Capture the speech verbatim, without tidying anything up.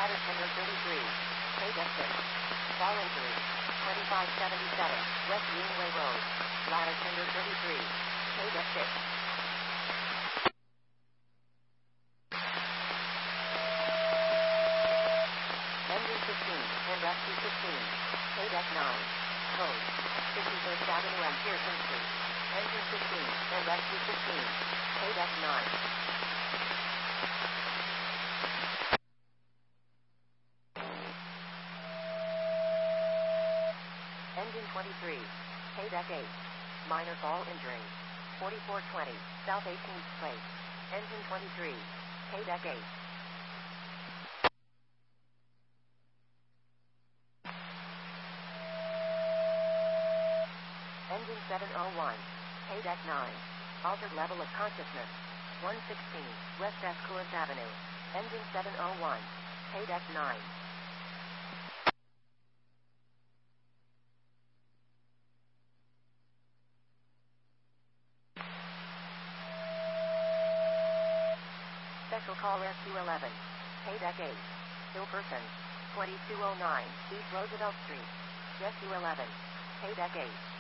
Ladder Tender thirty-three, K-Deck six. Fall injury, twenty-five seventy-seven, West Greenway Road. Ladder Tender thirty-three, K-Deck six. Engine fifteen, and Rescue fifteen, K-Deck nine. Code, fifty-first Avenue and Pearson Street. Engine fifteen, and Rescue fifteen, K-Deck nine. Engine twenty-three, K-Deck eight. Minor fall injury. forty-four twenty, South eighteenth Place. Engine twenty-three, K-Deck eight. Engine seven oh one, K-Deck nine. Altered level of consciousness. one sixteen, West Escalante Avenue. Engine seven oh one, K-Deck nine. Special Call Rescue eleven, K-Deck eight. Ill person, twenty-two oh nine, East Roosevelt Street. Rescue eleven, K-Deck eight.